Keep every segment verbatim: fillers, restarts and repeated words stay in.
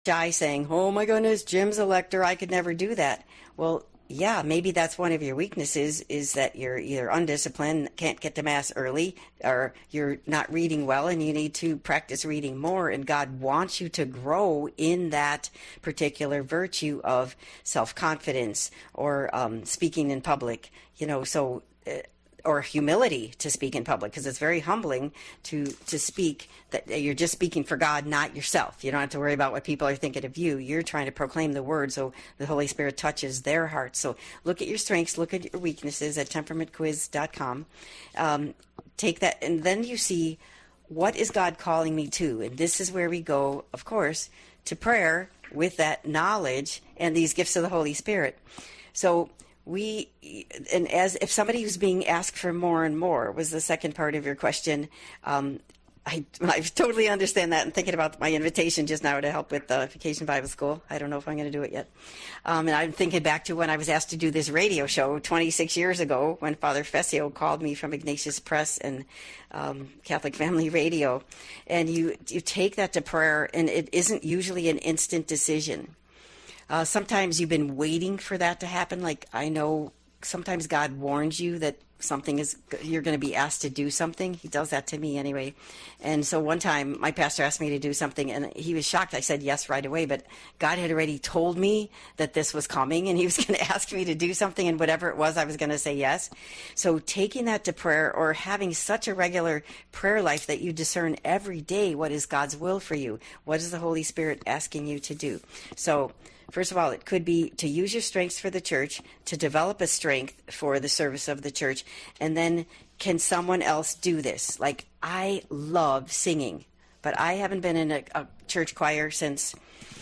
shy saying, oh my goodness, Jim's a lector, I could never do that. Well, yeah, maybe that's one of your weaknesses, is that you're either undisciplined, can't get to Mass early, or you're not reading well and you need to practice reading more. And God wants you to grow in that particular virtue of self-confidence or um, speaking in public, you know, so... Uh, or humility to speak in public, because it's very humbling to to speak that you're just speaking for God, not yourself. You don't have to worry about what people are thinking of you. You're trying to proclaim the word, so the Holy Spirit touches their hearts. So look at your strengths, look at your weaknesses at temperament quiz dot com. Um, take that, and then you see, what is God calling me to? And this is where we go, of course, to prayer with that knowledge and these gifts of the Holy Spirit. So we, and as if somebody who's being asked for more and more was the second part of your question. Um, I, I totally understand that, and thinking about my invitation just now to help with the Vacation Bible School. I don't know if I'm going to do it yet. Um, and I'm thinking back to when I was asked to do this radio show twenty-six years ago, when Father Fessio called me from Ignatius Press and um, Catholic Family Radio. And you, you take that to prayer, and it isn't usually an instant decision. Uh, sometimes you've been waiting for that to happen. Like, I know sometimes God warns you that something is, you're going to be asked to do something. He does that to me anyway. And so one time my pastor asked me to do something, and he was shocked. I said yes right away, but God had already told me that this was coming, and he was going to ask me to do something, and whatever it was, I was going to say yes. So taking that to prayer, or having such a regular prayer life that you discern every day what is God's will for you. What is the Holy Spirit asking you to do? So first of all, it could be to use your strengths for the church, to develop a strength for the service of the church, and then can someone else do this? Like, I love singing, but I haven't been in a, a church choir since,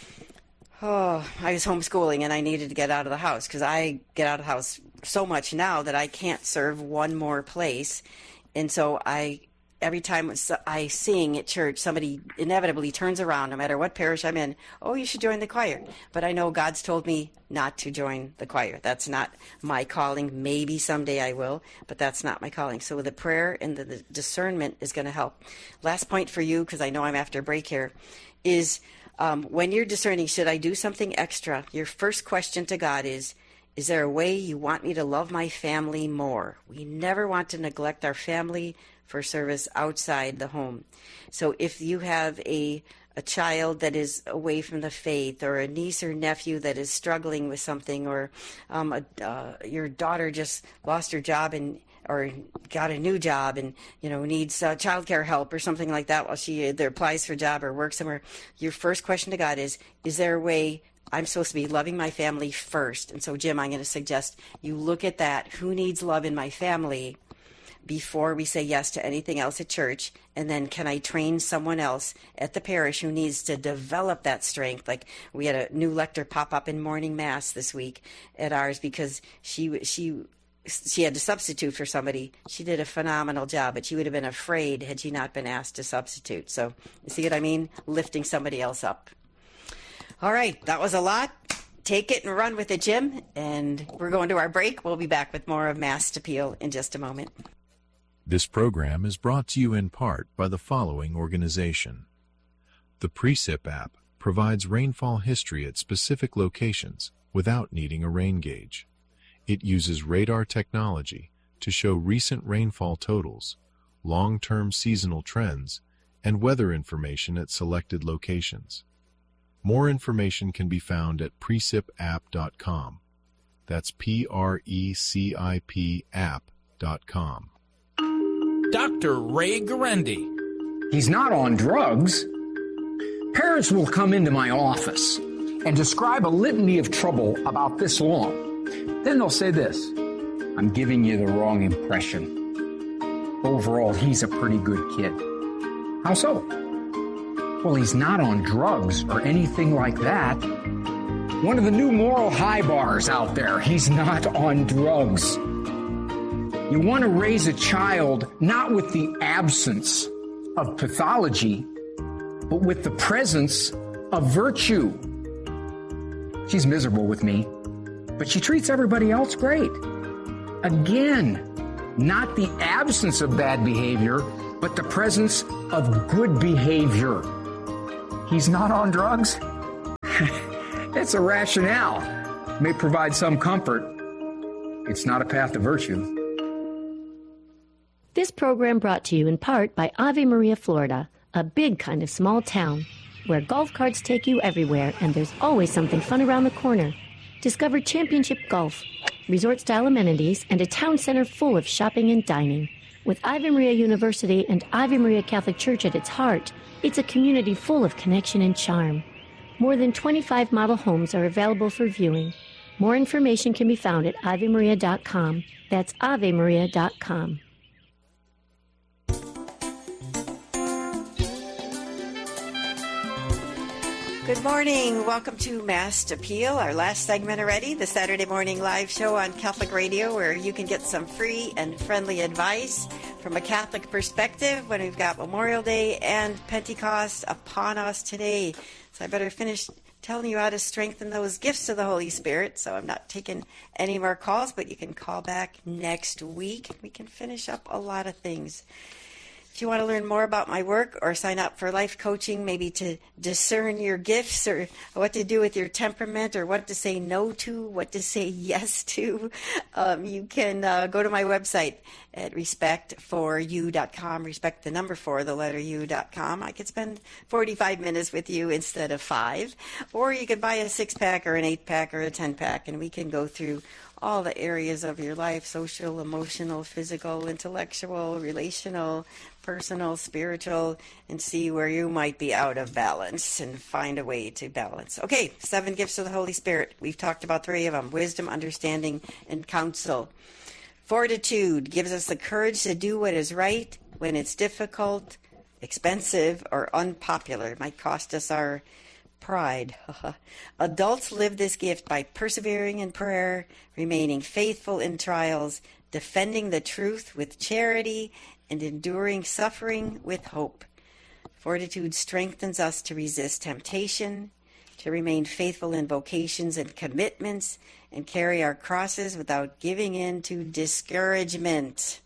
oh, I was homeschooling and I needed to get out of the house, because I get out of the house so much now that I can't serve one more place. And so I... Every time I sing at church, somebody inevitably turns around, no matter what parish I'm in, oh, you should join the choir. But I know God's told me not to join the choir. That's not my calling. Maybe someday I will, but that's not my calling. So the prayer and the, the discernment is going to help. Last point for you, because I know I'm after a break here, is um, when you're discerning, should I do something extra? Your first question to God is, is there a way you want me to love my family more? We never want to neglect our family for service outside the home. So if you have a a child that is away from the faith, or a niece or nephew that is struggling with something, or um, a, uh, your daughter just lost her job and or got a new job and, you know, needs uh, childcare help or something like that while she either applies for a job or works somewhere, your first question to God is, is there a way I'm supposed to be loving my family first? And so, Jim, I'm going to suggest you look at that. Who needs love in my family before we say yes to anything else at church? And then can I train someone else at the parish who needs to develop that strength? Like, we had a new lector pop up in morning mass this week at ours because she she she had to substitute for somebody. She did a phenomenal job, but she would have been afraid had she not been asked to substitute. So you see what I mean? Lifting somebody else up. All right, that was a lot. Take it and run with it, Jim. And we're going to our break. We'll be back with more of Mass Appeal in just a moment. This program is brought to you in part by the following organization. The Precip app provides rainfall history at specific locations without needing a rain gauge. It uses radar technology to show recent rainfall totals, long-term seasonal trends, and weather information at selected locations. More information can be found at precip app dot com. That's P R E C I P app dot com. Doctor Ray Guarendi. He's not on drugs. Parents will come into my office and describe a litany of trouble about this long. Then they'll say this: I'm giving you the wrong impression. Overall, he's a pretty good kid. How so? Well, he's not on drugs or anything like that. One of the new moral high bars out there, he's not on drugs. You want to raise a child not with the absence of pathology, but with the presence of virtue. She's miserable with me, but she treats everybody else great. Again, not the absence of bad behavior, but the presence of good behavior. He's not on drugs. It's a rationale. It may provide some comfort. It's not a path to virtue. This program brought to you in part by Ave Maria, Florida, a big kind of small town where golf carts take you everywhere and there's always something fun around the corner. Discover championship golf, resort-style amenities, and a town center full of shopping and dining. With Ave Maria University and Ave Maria Catholic Church at its heart, it's a community full of connection and charm. More than twenty-five model homes are available for viewing. More information can be found at ave maria dot com. That's ave maria dot com. Good morning. Welcome to Mass Appeal, our last segment already, the Saturday morning live show on Catholic Radio where you can get some free and friendly advice from a Catholic perspective when we've got Memorial Day and Pentecost upon us today. So I better finish telling you how to strengthen those gifts of the Holy Spirit. So I'm not taking any more calls, but you can call back next week. We can finish up a lot of things. If you want to learn more about my work or sign up for life coaching, maybe to discern your gifts or what to do with your temperament or what to say no to, what to say yes to, um, you can uh, go to my website at respect for you dot com, respect the number four, the letter u dot com. I could spend forty-five minutes with you instead of five. Or you could buy a six-pack or an eight-pack or a ten-pack, and we can go through all the areas of your life, social, emotional, physical, intellectual, relational, personal, spiritual, and see where you might be out of balance and find a way to balance. Okay, seven gifts of the Holy Spirit. We've talked about three of them: wisdom, understanding, and counsel. Fortitude gives us the courage to do what is right when it's difficult, expensive, or unpopular. It might cost us our pride. Adults live this gift by persevering in prayer, remaining faithful in trials, defending the truth with charity, and enduring suffering with hope. Fortitude strengthens us to resist temptation, to remain faithful in vocations and commitments, and carry our crosses without giving in to discouragement.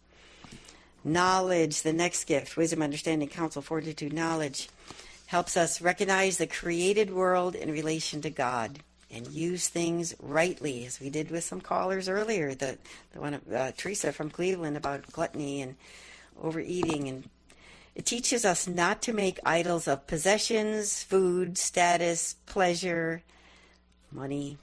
Knowledge, the next gift: wisdom, understanding, counsel, fortitude, knowledge, helps us recognize the created world in relation to God and use things rightly, as we did with some callers earlier, the, the one of uh, Teresa from Cleveland about gluttony and overeating. And it teaches us not to make idols of possessions, food, status, pleasure, money.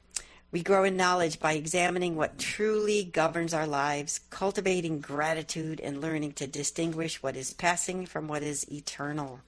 We grow in knowledge by examining what truly governs our lives, cultivating gratitude, and learning to distinguish what is passing from what is eternal.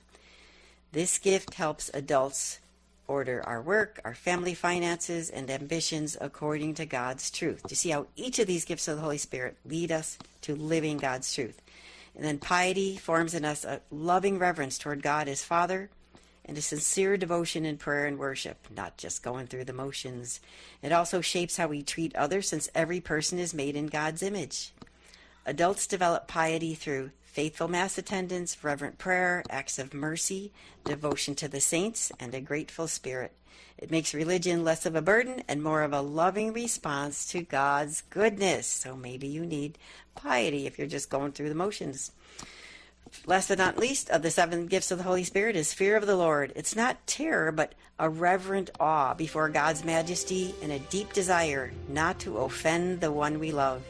This gift helps adults order our work, our family finances, and ambitions according to God's truth. Do you see how each of these gifts of the Holy Spirit lead us to living God's truth? And then piety forms in us a loving reverence toward God as Father and a sincere devotion in prayer and worship, not just going through the motions. It also shapes how we treat others, since every person is made in God's image. Adults develop piety through faithful Mass attendance, reverent prayer, acts of mercy, devotion to the saints, and a grateful spirit. It makes religion less of a burden and more of a loving response to God's goodness. So maybe you need piety if you're just going through the motions. Last but not least, of the seven gifts of the Holy Spirit is fear of the Lord. It's not terror, but a reverent awe before God's majesty and a deep desire not to offend the one we love.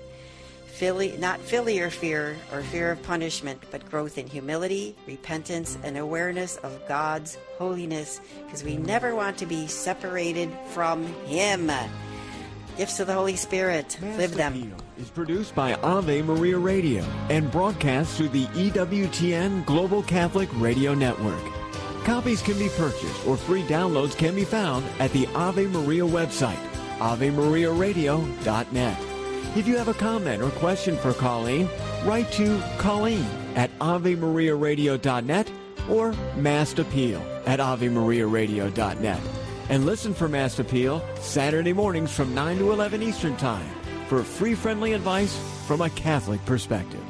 Fili- not filial fear or fear of punishment, but growth in humility, repentance, and awareness of God's holiness, because we never want to be separated from Him. Gifts of the Holy Spirit, Mass live them. Appeal is produced by Ave Maria Radio and broadcast through the E W T N Global Catholic Radio Network. Copies can be purchased or free downloads can be found at the Ave Maria website, ave maria radio dot net. If you have a comment or question for Colleen, write to Colleen at ave maria radio dot net or Mass Appeal at ave maria radio dot net. And listen for Mass Appeal Saturday mornings from nine to eleven Eastern Time for free, friendly advice from a Catholic perspective.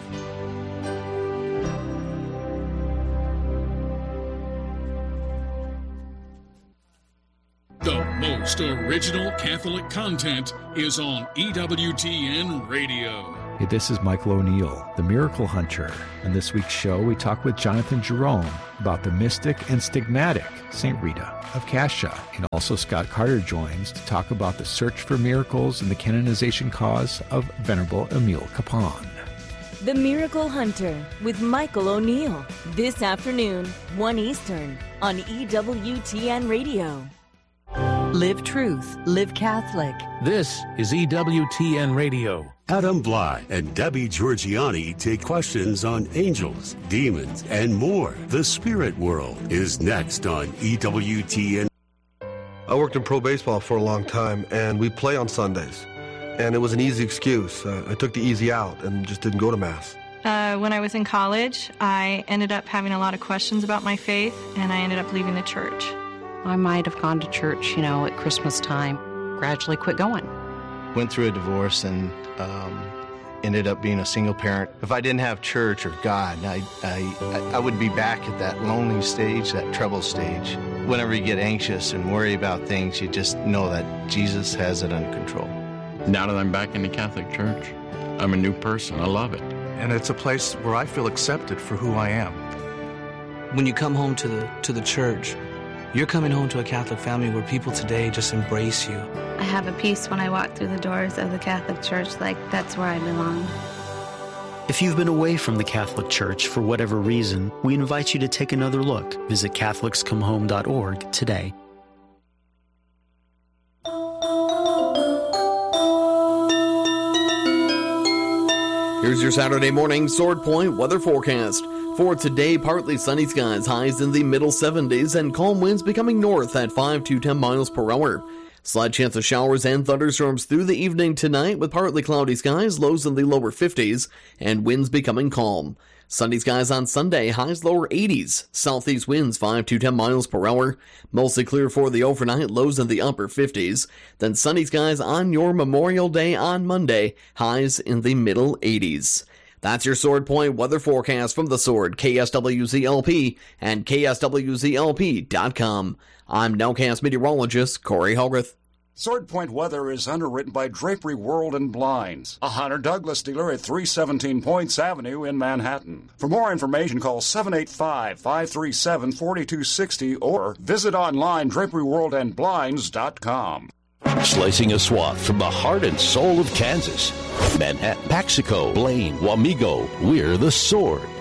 The most original Catholic content is on E W T N Radio. Hey, this is Michael O'Neill, the Miracle Hunter. In this week's show, we talk with Jonathan Jerome about the mystic and stigmatic Saint Rita of Cascia. And also Scott Carter joins to talk about the search for miracles and the canonization cause of Venerable Emile Capon. The Miracle Hunter with Michael O'Neill. This afternoon, one Eastern, on E W T N Radio. Live truth, live Catholic. This is E W T N Radio. Adam Bly and Debbie Georgiani take questions on angels, demons, and more. The spirit world is next on E W T N. I worked in pro baseball for a long time, and we play on Sundays. And it was an easy excuse. Uh, I took the easy out and just didn't go to Mass. Uh, when I was in college, I ended up having a lot of questions about my faith, and I ended up leaving the church. I might have gone to church, you know, at Christmas time, gradually quit going. Went through a divorce and um, ended up being a single parent. If I didn't have church or God, I, I, I would be back at that lonely stage, that trouble stage. Whenever you get anxious and worry about things, you just know that Jesus has it under control. Now that I'm back in the Catholic Church, I'm a new person. I love it. And it's a place where I feel accepted for who I am. When you come home to the to the church, you're coming home to a Catholic family where people today just embrace you. I have a peace when I walk through the doors of the Catholic Church, like that's where I belong. If you've been away from the Catholic Church for whatever reason, we invite you to take another look. Visit Catholics Come Home dot org today. Here's your Saturday morning Sword Point weather forecast. For today, partly sunny skies, highs in the middle seventies, and calm winds becoming north at five to ten miles per hour. Slight chance of showers and thunderstorms through the evening tonight with partly cloudy skies, lows in the lower fifties, and winds becoming calm. Sunny skies on Sunday, highs lower eighties, southeast winds five to ten miles per hour, mostly clear for the overnight, lows in the upper fifties, then sunny skies on your Memorial Day on Monday, highs in the middle eighties. That's your Sword Point weather forecast from The Sword, K S W Z L P, and K S W Z L P dot com. I'm Nowcast meteorologist Corey Hogarth. Sword Point weather is underwritten by Drapery World and Blinds, a Hunter Douglas dealer at three seventeen Points Avenue in Manhattan. For more information, call seven eight five, five three seven, four two six zero or visit online drapery world and blinds dot com. Slicing a swath from the heart and soul of Kansas. Manhattan, Paxico, Blaine, Wamego, we're The Sword.